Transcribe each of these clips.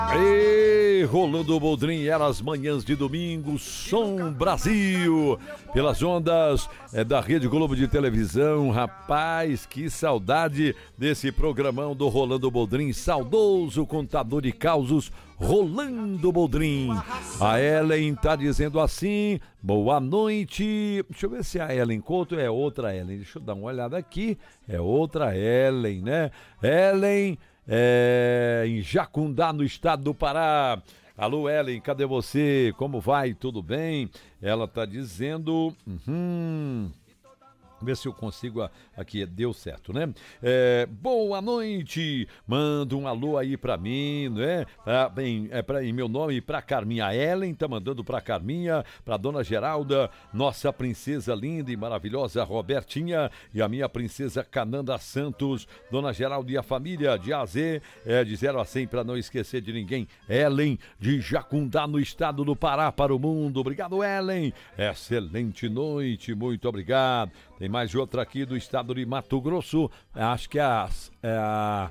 E rolando o Boldrin, era as manhãs de domingo, Som Brasil, pelas ondas da Rede Globo de televisão. Rapaz, que saudade desse programão do Rolando Boldrin, saudoso contador de causos, Rolando Boldrin. A Ellen tá dizendo assim, boa noite. Deixa eu ver se a Ellen Couto é outra Ellen, deixa eu dar uma olhada aqui, é outra Ellen, né? Ellen... em Jacundá, no estado do Pará. Alô, Ellen, cadê você? Como vai? Tudo bem? Ela tá dizendo... Ver se eu consigo aqui, deu certo, né? Boa noite, manda um alô aí pra mim, né? Em meu nome, pra Carminha. A Ellen tá mandando pra Carminha, pra Dona Geralda, nossa princesa linda e maravilhosa Robertinha e a minha princesa Cananda Santos, Dona Geralda e a família de AZ, de 0 a 100 pra não esquecer de ninguém. Ellen de Jacundá, no estado do Pará, para o mundo. Obrigado, Ellen. Excelente noite, muito obrigado. Tem mais outra aqui do estado de Mato Grosso, acho que é a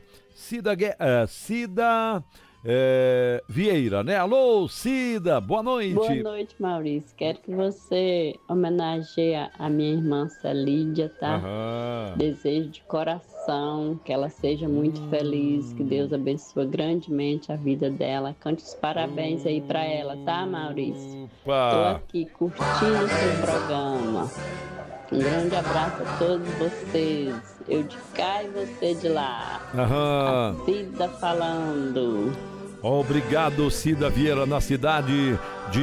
Cida Vieira, né? Alô, Cida, boa noite. Boa noite, Maurício. Quero que você homenageie a minha irmã Celídia, tá? Aham. Desejo de coração que ela seja muito feliz, que Deus abençoe grandemente a vida dela. Cante os parabéns aí pra ela, tá, Maurício? Opa. Tô aqui curtindo o seu programa. Um grande abraço a todos vocês. Eu de cá e você de lá. Aham. A Cida falando. Obrigado, Cida Vieira, a cidade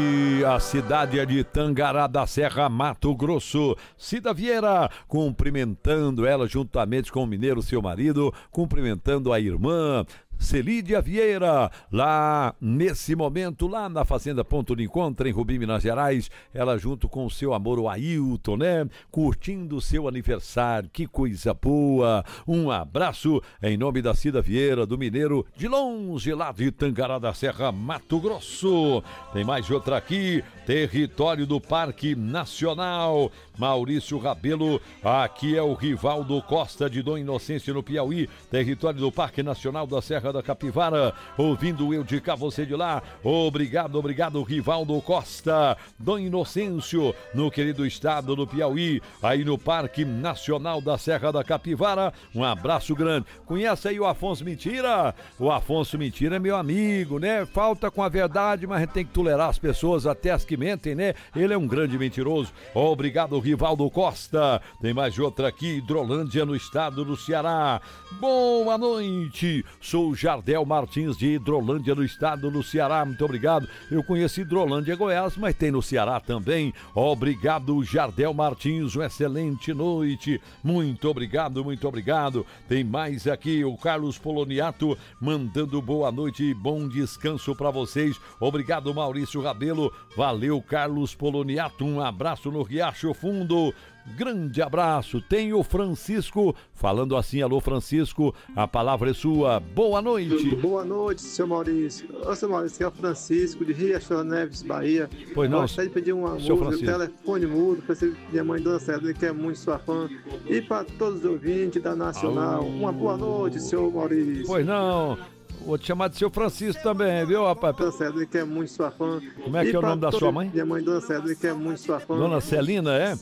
é de Tangará da Serra, Mato Grosso. Cida Vieira, cumprimentando ela juntamente com o mineiro, seu marido, cumprimentando a irmã Celídia Vieira, lá nesse momento, lá na Fazenda Ponto de Encontro, em Rubim, Minas Gerais, ela junto com o seu amor, o Ailton, né? Curtindo o seu aniversário, que coisa boa. Um abraço em nome da Cida Vieira, do mineiro, de longe, lá de Tangará da Serra, Mato Grosso. Tem mais outra aqui, território do Parque Nacional, Maurício Rabelo, aqui é o Rivaldo Costa de Dom Inocêncio, no Piauí, território do Parque Nacional da Serra da Capivara, ouvindo eu de cá, você de lá. Obrigado, Rivaldo Costa, Dom Inocêncio, no querido estado do Piauí, aí no Parque Nacional da Serra da Capivara. Um abraço grande. Conhece aí o Afonso Mentira? O Afonso Mentira é meu amigo, né? Falta com a verdade, mas a gente tem que tolerar as pessoas até as que mentem, né? Ele é um grande mentiroso. Obrigado, Rivaldo Costa. Tem mais outra aqui, Hidrolândia, no estado do Ceará. Boa noite, sou Jardel Martins de Hidrolândia, no estado do Ceará. Muito obrigado. Eu conheci Hidrolândia, Goiás, mas tem no Ceará também. Obrigado, Jardel Martins. Uma excelente noite. Muito obrigado, muito obrigado. Tem mais aqui o Carlos Poloniato mandando boa noite e bom descanso para vocês. Obrigado, Maurício Rabelo. Valeu, Carlos Poloniato. Um abraço no Riacho Fundo. Grande abraço. Tem o Francisco falando assim. Alô, Francisco, a palavra é sua. Boa noite. Boa noite, seu Maurício. Ô, seu Maurício, aqui é o Francisco de Riachão Neves, Bahia. Pois não, gostaria de pedir uma música, telefone mudo, para minha mãe Dona Célia, que é muito sua fã, e para todos os ouvintes da Nacional. Uma boa noite, seu Maurício. Pois não. Vou te chamar de seu Francisco também, viu, rapaz? Dona Célia, que é muito sua fã. Como é que é o nome da sua mãe? Minha mãe, Dona Célia, que é muito sua fã. Dona Celina, é?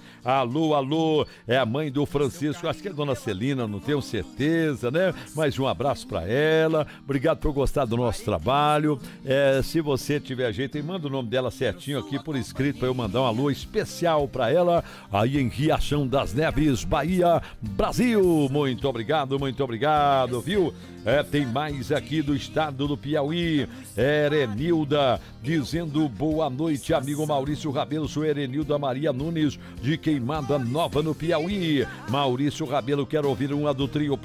Alô, é a mãe do Francisco, acho que é Dona Celina, não tenho certeza, né? Mas um abraço pra ela, obrigado por gostar do nosso trabalho. Se você tiver jeito, manda o nome dela certinho aqui por escrito pra eu mandar um alô especial pra ela, aí em Riachão das Neves, Bahia, Brasil. Muito obrigado, viu? Tem mais aqui do estado do Piauí, Erenilda, dizendo boa noite, amigo Maurício Rabelo, sou Erenilda Maria Nunes, de Queimada Nova, no Piauí. Maurício Rabelo, quero ouvir uma do trio